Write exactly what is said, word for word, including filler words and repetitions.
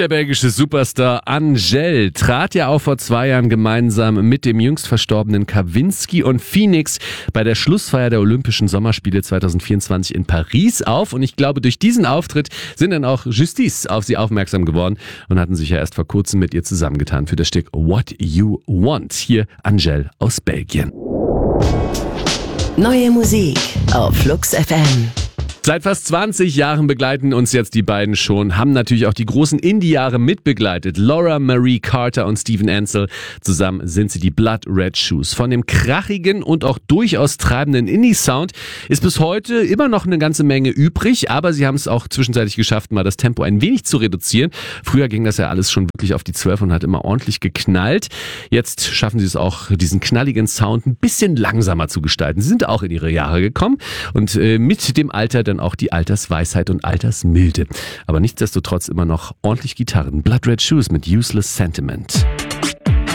Der belgische Superstar Angèle trat ja auch vor zwei Jahren gemeinsam mit dem jüngst verstorbenen Kavinsky und Phoenix bei der Schlussfeier der Olympischen Sommerspiele zwanzig vierundzwanzig in Paris auf. Und ich glaube, durch diesen Auftritt sind dann auch Justice auf sie aufmerksam geworden und hatten sich ja erst vor kurzem mit ihr zusammengetan für das Stück What You Want. Hier Angèle aus Belgien. Neue Musik auf Flux F M. Seit fast zwanzig Jahren begleiten uns jetzt die beiden schon, haben natürlich auch die großen Indie-Jahre mitbegleitet. Laura Marie Carter und Steven Ansel. Zusammen sind sie die Blood Red Shoes. Von dem krachigen und auch durchaus treibenden Indie-Sound ist bis heute immer noch eine ganze Menge übrig, aber sie haben es auch zwischenzeitlich geschafft, mal das Tempo ein wenig zu reduzieren. Früher ging das ja alles schon wirklich auf die zwölf und hat immer ordentlich geknallt. Jetzt schaffen sie es auch, diesen knalligen Sound ein bisschen langsamer zu gestalten. Sie sind auch in ihre Jahre gekommen und äh, mit dem Alter dann auch die Altersweisheit und Altersmilde. Aber nichtsdestotrotz immer noch ordentlich Gitarren. Blood Red Shoes mit Useless Sentiment.